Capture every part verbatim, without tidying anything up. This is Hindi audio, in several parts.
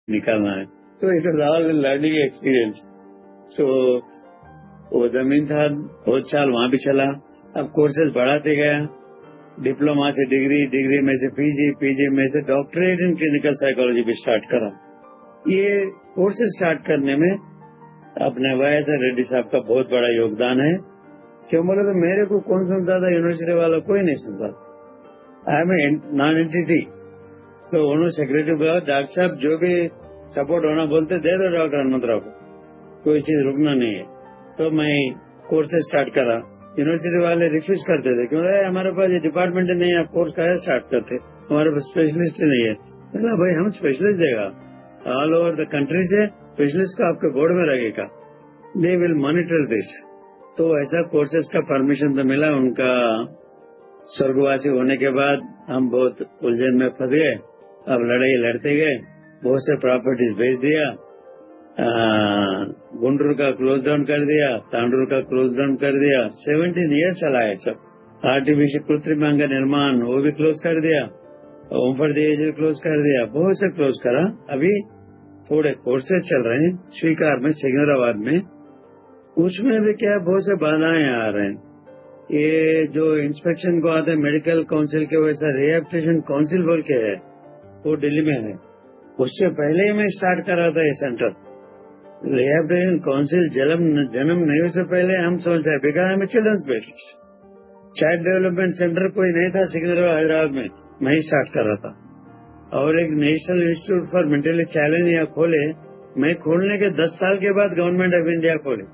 निकालना है। तो it was all learning experience. सो वो जमीन था, बहुत साल वहां भी चला। अब कोर्सेज बढ़ाते गया, डिप्लोमा से डिग्री, डिग्री में से पीजी, पीजी में से डॉक्टरेट इन क्लिनिकल साइकोलॉजी भी स्टार्ट करा। ये कोर्सेज स्टार्ट करने में अपने वायद रेड्डी साहब का बहुत बड़ा योगदान है। क्यों बोले तो मेरे को कौन सुनता था, यूनिवर्सिटी वाला कोई नहीं सुनता। I am non entity. तो उन्होंने सेक्रेटरी बोला, डॉक्टर साहब जो भी सपोर्ट होना बोलते दे दो डॉक्टर हनुमंतराव को, कोई चीज रुकना नहीं है। तो मैं कोर्सेज स्टार्ट करा। यूनिवर्सिटी वाले रिफ्यूज करते थे, क्योंकि हमारे पास ये डिपार्टमेंट नहीं है, आप कोर्स का स्टार्ट करते, हमारे पास स्पेशलिस्ट ही नहीं है। बोला भाई हम स्पेशलिस्ट देगा, ऑल ओवर द कंट्री से स्पेशलिस्ट को आपके बोर्ड में लगेगा, दे विल मॉनिटर दिस। तो ऐसा कोर्सेज का परमिशन तो मिला। उनका स्वर्गवासी होने के बाद हम बहुत उलझन में फंस गए। अब लड़ाई लड़ते गए, बहुत से प्रॉपर्टीज बेच दिया, गुंडूर का क्लोज डाउन कर दिया, तांडूर का क्लोज डाउन कर दिया। सेवनटीन ईयर चला है सब। आर्टिफिशियल कृत्रिम अंग निर्माण वो भी क्लोज कर दिया, ओमफर दिए क्लोज कर दिया, बहुत से क्लोज करा। अभी थोड़े कोर्सेज चल रहे हैं स्वीकार में, सिकंदराबाद में, उसमें भी क्या बहुत से बाधाएं आ रहे हैं। ये जो इंस्पेक्शन को आते हैं मेडिकल काउंसिल के, वैसा रिहेबिलिटेशन काउंसिल बोल के है, वो दिल्ली में है। उससे पहले ही मैं स्टार्ट करा था ये सेंटर। रिहेबिलिटेशन काउंसिल जन्म जन्म नहीं से पहले हम सोच रहे, because I am children specialist. Child development centre कोई नहीं था सिकंदराबाद हैदराबाद में, मैं ही स्टार्ट कर रहा था। और एक national institute for mentally challenge यहाँ खोले, मैं खोलने के दस साल के बाद गवर्नमेंट ऑफ इंडिया खोले,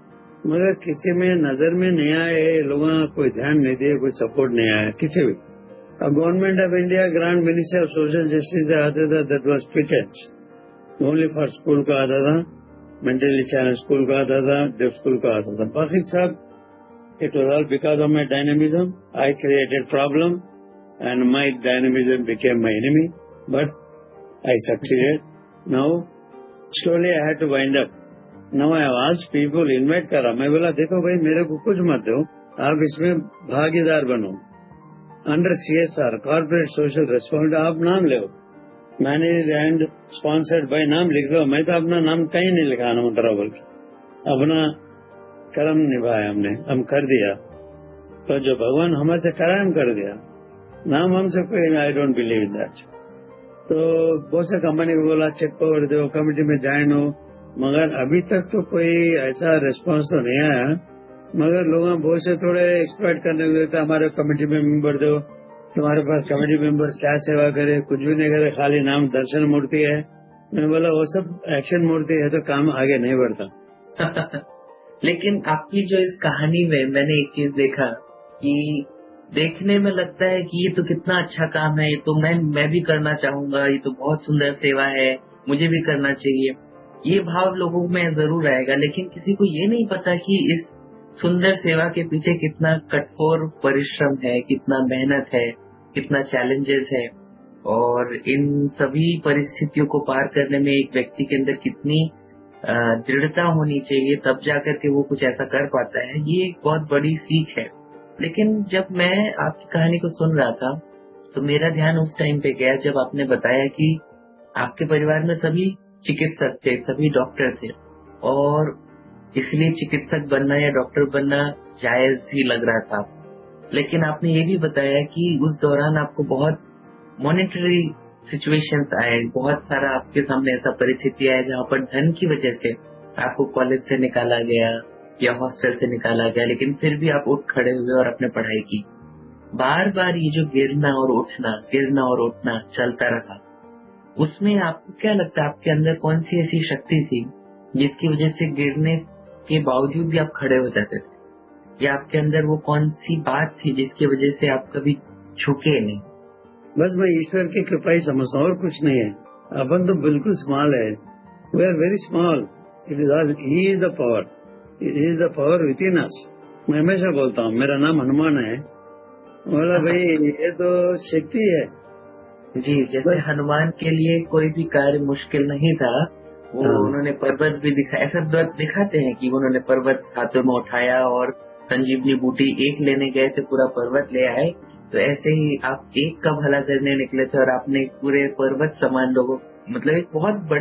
मगर किसी में नजर में नहीं आए, लोगों कोई ध्यान नहीं दिए, कोई सपोर्ट नहीं आया किसी भी। अब government of India grant ministry of social justice से आता था, that was fitted only for school का आता था, मेंटली चैलेंज स्कूल का आता था, डेफ स्कूल का आता था। बाकी सब it was all because of my dynamism. I created problem and my dynamism became my enemy, but I succeeded. Now slowly I had to wind up. Now I asked people, invite करा, मैं बोला देखो भाई मेरे को कुछ मत दो, आप इसमें भागीदार बनो। Under CSR corporate social responsibility आप नाम लो, मैनेज एंड स्पॉन्सर्ड बाय नाम लिख लो। मैं तो अपना नाम कहीं नहीं लिखा हनुमंतराव बोल के, अपना कर्म निभाया हमने, हम कर दिया। तो जो भगवान हमारे करा हम कर दिया, नाम हमसे कोई, I don't believe in that. तो बहुत से कंपनी को बोला चेक पावर दो, कमेटी में ज्वाइन हो, मगर अभी तक तो कोई ऐसा रिस्पांस तो नहीं आया। मगर लोग बहुत से थोड़े एक्सपेक्ट करने लगे थे, हमारे कमेटी में मेंबर दो, तुम्हारे पास कमेटी मेंबर्स क्या सेवा करे, कुछ भी नहीं करे, खाली नाम दर्शन मूर्ति है। मैं बोला वो सब एक्शन मूर्ति है, तो काम आगे नहीं बढ़ता। लेकिन आपकी जो इस कहानी में मैंने एक चीज देखा कि देखने में लगता है कि ये तो कितना अच्छा काम है, ये तो मैं मैं भी करना चाहूंगा, ये तो बहुत सुंदर सेवा है, मुझे भी करना चाहिए, ये भाव लोगों में जरूर आएगा। लेकिन किसी को ये नहीं पता कि इस सुंदर सेवा के पीछे कितना कठोर परिश्रम है, कितना मेहनत है, कितना चैलेंजेस है, और इन सभी परिस्थितियों को पार करने में एक व्यक्ति के अंदर कितनी दृढ़ता होनी चाहिए, तब जाकर के वो कुछ ऐसा कर पाता है। ये एक बहुत बड़ी सीख है। लेकिन जब मैं आपकी कहानी को सुन रहा था तो मेरा ध्यान उस टाइम पे गया जब आपने बताया कि आपके परिवार में सभी चिकित्सक थे, सभी डॉक्टर थे, और इसलिए चिकित्सक बनना या डॉक्टर बनना जायज ही लग रहा था। लेकिन आपने ये भी बताया कि उस दौरान आपको बहुत मॉनिटरी सिचुएशंस आए, बहुत सारा आपके सामने ऐसा परिस्थिति आया जहाँ पर धन की वजह से आपको कॉलेज से निकाला गया या हॉस्टल से निकाला गया, लेकिन फिर भी आप उठ खड़े हुए और अपने पढ़ाई की। बार बार ये जो गिरना और उठना, गिरना और उठना चलता रहा, उसमें आपको क्या लगता है आपके अंदर कौन सी ऐसी शक्ति थी जिसकी वजह से गिरने के बावजूद भी आप खड़े हो जाते थे, या आपके अंदर वो कौन सी बात थी जिसकी वजह से आप कभी झुके नहीं? बस मैं ईश्वर की कृपा ही समझता हूँ और कुछ नहीं है। अपन तो बिल्कुल स्मॉल है, we are very small, it is all he is the power, it is the power with in अस। मैं हमेशा बोलता हूँ मेरा नाम हनुमान है, बोला भाई ये तो शक्ति है जी। जैसे हनुमान के लिए कोई भी कार्य मुश्किल नहीं था, वो उन्होंने पर्वत भी दिखा, ऐसा दिखाते हैं कि उन्होंने पर्वत हाथों में उठाया और संजीवनी बूटी एक लेने गए थे, पूरा पर्वत ले आए। तो ऐसे ही आप एक का भला करने निकले थे और आपने पूरे पर्वत समान लोगों, मतलब एक बहुत बड़े